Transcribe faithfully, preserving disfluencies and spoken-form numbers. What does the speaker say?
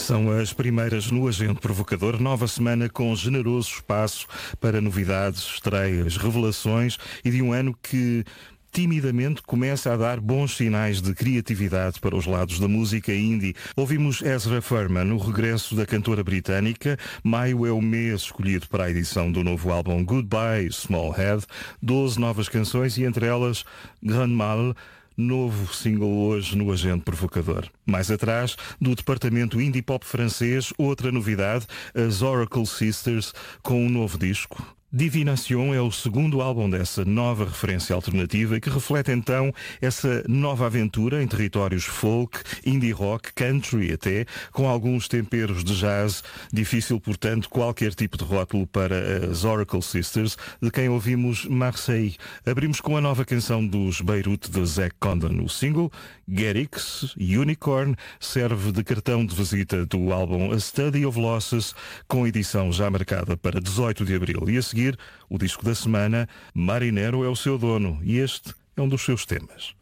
São as primeiras no Agente Provocador, nova semana com generoso espaço para novidades, estreias, revelações e de um ano que timidamente começa a dar bons sinais de criatividade para os lados da música indie. Ouvimos Ezra Furman, o regresso da cantora britânica. Maio é o mês escolhido para a edição do novo álbum Goodbye Smallhead. doze novas canções e entre elas Grand Mal, novo single hoje no Agente Provocador. Mais atrás, do departamento indie pop francês, outra novidade, as Oracle Sisters com um novo disco. Divination é o segundo álbum dessa nova referência alternativa que reflete então essa nova aventura em territórios folk, indie rock, country até, com alguns temperos de jazz. Difícil, portanto, qualquer tipo de rótulo para as Oracle Sisters, de quem ouvimos Marseille. Abrimos com a nova canção dos Beirut de Zac Condon. O single, Get X, Unicorn, serve de cartão de visita do álbum A Study of Losses, com edição já marcada para dezoito de abril. E a seguir, o disco da semana, Marinero é o seu dono, e este é um dos seus temas.